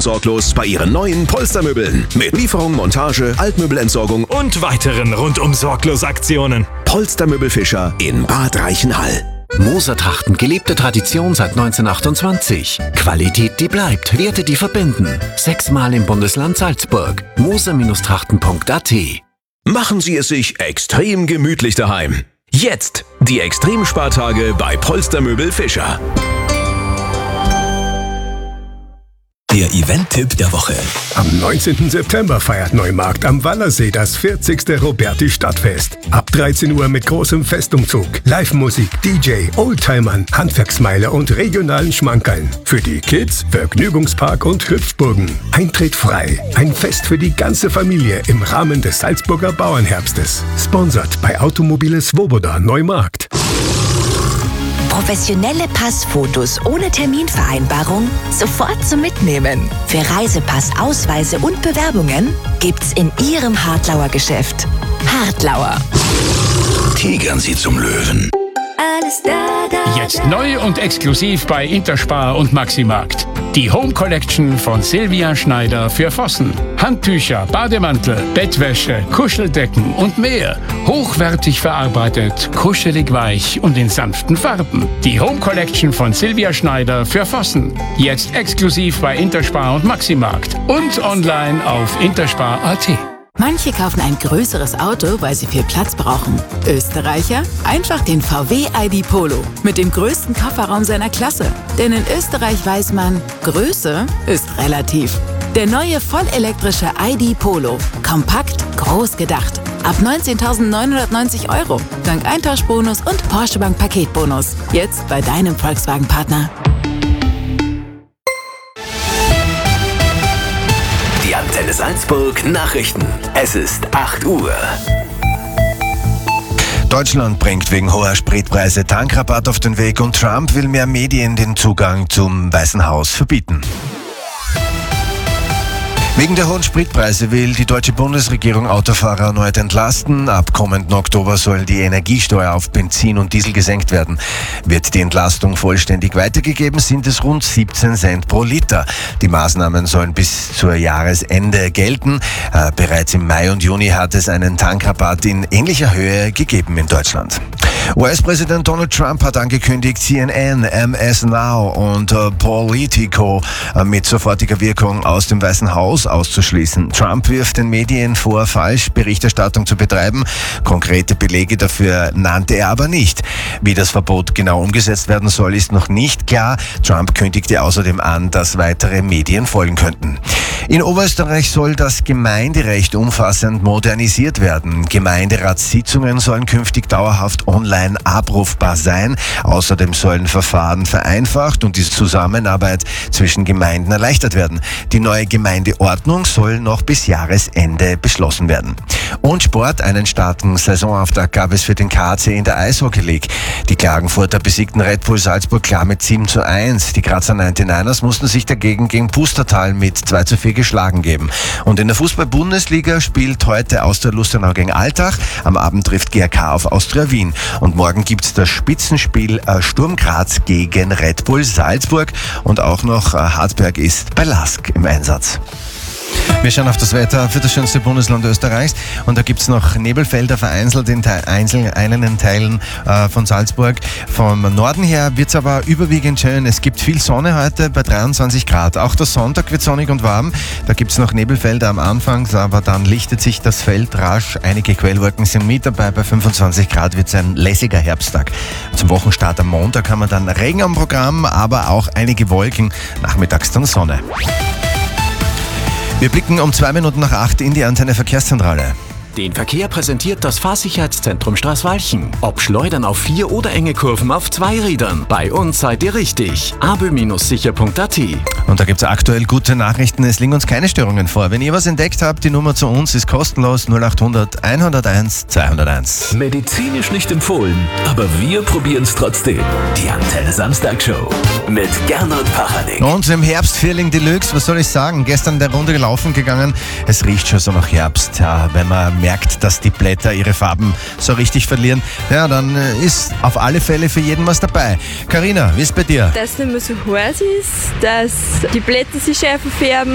sorglos bei Ihren neuen Polstermöbeln. Mit Lieferung, Montage, Altmöbelentsorgung und weiteren rundum sorglos Aktionen. Polstermöbel Fischer in Bad Reichenhall. Moser-Trachten, gelebte Tradition seit 1928. Qualität, die bleibt, Werte, die verbinden. 6-mal im Bundesland Salzburg. moser-trachten.at. Machen Sie es sich extrem gemütlich daheim. Jetzt die Extremspartage bei Polstermöbel Fischer. Der Event-Tipp der Woche. Am 19. September feiert Neumarkt am Wallersee das 40. Roberti-Stadtfest. Ab 13 Uhr mit großem Festumzug, Live-Musik, DJ, Oldtimern, Handwerksmeile und regionalen Schmankerln. Für die Kids, Vergnügungspark und Hüpfburgen. Eintritt frei. Ein Fest für die ganze Familie im Rahmen des Salzburger Bauernherbstes. Sponsert bei Automobile Svoboda Neumarkt. Professionelle Passfotos ohne Terminvereinbarung sofort zum Mitnehmen. Für Reisepass, Ausweise und Bewerbungen gibt's in Ihrem Hartlauer Geschäft. Hartlauer. Tigern Sie zum Löwen. Alles da. Jetzt neu und exklusiv bei Interspar und Maximarkt. Die Home Collection von Silvia Schneider für Vossen. Handtücher, Bademantel, Bettwäsche, Kuscheldecken und mehr. Hochwertig verarbeitet, kuschelig weich und in sanften Farben. Die Home Collection von Silvia Schneider für Vossen. Jetzt exklusiv bei Interspar und Maximarkt. Und online auf interspar.at. Manche kaufen ein größeres Auto, weil sie viel Platz brauchen. Österreicher? Einfach den VW ID Polo mit dem größten Kofferraum seiner Klasse. Denn in Österreich weiß man, Größe ist relativ. Der neue vollelektrische ID Polo. Kompakt, groß gedacht. Ab 19.990 €. Dank Eintauschbonus und Porsche Bank Paketbonus. Jetzt bei deinem Volkswagen-Partner. Die Antenne Salzburg Nachrichten. Es ist 8 Uhr. Deutschland bringt wegen hoher Spritpreise Tankrabatt auf den Weg und Trump will mehr Medien den Zugang zum Weißen Haus verbieten. Wegen der hohen Spritpreise will die deutsche Bundesregierung Autofahrer erneut entlasten. Ab kommenden Oktober soll die Energiesteuer auf Benzin und Diesel gesenkt werden. Wird die Entlastung vollständig weitergegeben, sind es rund 17 Cent pro Liter. Die Maßnahmen sollen bis zur Jahresende gelten. Bereits im Mai und Juni hat es einen Tankrabatt in ähnlicher Höhe gegeben in Deutschland. US-Präsident Donald Trump hat angekündigt, CNN, MS Now und Politico mit sofortiger Wirkung aus dem Weißen Haus auszuschließen. Trump wirft den Medien vor, Falschberichterstattung zu betreiben. Konkrete Belege dafür nannte er aber nicht. Wie das Verbot genau umgesetzt werden soll, ist noch nicht klar. Trump kündigte außerdem an, dass weitere Medien folgen könnten. In Oberösterreich soll das Gemeinderecht umfassend modernisiert werden. Gemeinderatssitzungen sollen künftig dauerhaft online abrufbar sein. Außerdem sollen Verfahren vereinfacht und die Zusammenarbeit zwischen Gemeinden erleichtert werden. Die neue Gemeindeordnung soll noch bis Jahresende beschlossen werden. Und Sport, einen starken Saisonauftakt gab es für den KAC in der Eishockey League. Die Klagenfurter besiegten Red Bull Salzburg klar mit 7:1. Die Grazer 99ers mussten sich dagegen gegen Pustertal mit 2:4 geschlagen geben. Und in der Fußball-Bundesliga spielt heute Austria Lustenau gegen Altach. Am Abend trifft GRK auf Austria Wien. Und morgen gibt's das Spitzenspiel Sturm Graz gegen Red Bull Salzburg. Und auch noch Hartberg ist bei LASK im Einsatz. Wir schauen auf das Wetter für das schönste Bundesland Österreichs und da gibt es noch Nebelfelder vereinzelt in einzelnen Teilen von Salzburg. Vom Norden her wird es aber überwiegend schön. Es gibt viel Sonne heute bei 23 Grad. Auch der Sonntag wird sonnig und warm. Da gibt es noch Nebelfelder am Anfang, aber dann lichtet sich das Feld rasch. Einige Quellwolken sind mit dabei. Bei 25 Grad wird es ein lässiger Herbsttag. Zum Wochenstart am Montag haben wir dann Regen am Programm, aber auch einige Wolken. Nachmittags dann Sonne. Wir blicken um 7:02 in die Antenne Verkehrszentrale. Den Verkehr präsentiert das Fahrsicherheitszentrum Straßwalchen. Ob Schleudern auf 4 oder enge Kurven auf 2 Rädern. Bei uns seid ihr richtig. abö-sicher.at. Und da gibt es aktuell gute Nachrichten. Es liegen uns keine Störungen vor. Wenn ihr was entdeckt habt, die Nummer zu uns ist kostenlos 0800 101 201. Medizinisch nicht empfohlen, aber wir probieren es trotzdem. Die Antenne Samstagshow mit Gernot Pachanik. Und im Herbstfeeling Deluxe, was soll ich sagen? Gestern der Runde gelaufen gegangen. Es riecht schon so nach Herbst. Ja, wenn man merkt, dass die Blätter ihre Farben so richtig verlieren, ja, dann ist auf alle Fälle für jeden was dabei. Carina, wie ist bei dir? Dass es nicht mehr so heiß ist, dass die Blätter sich schärfer färben.